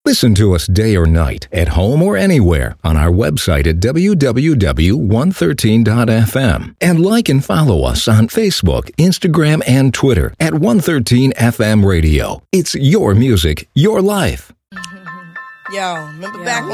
Listen to us day or night, at home or anywhere, on our website at www.113.fm. And like and follow us on Facebook, Instagram, and Twitter at 113FM Radio. It's your music, your life. Yo, remember back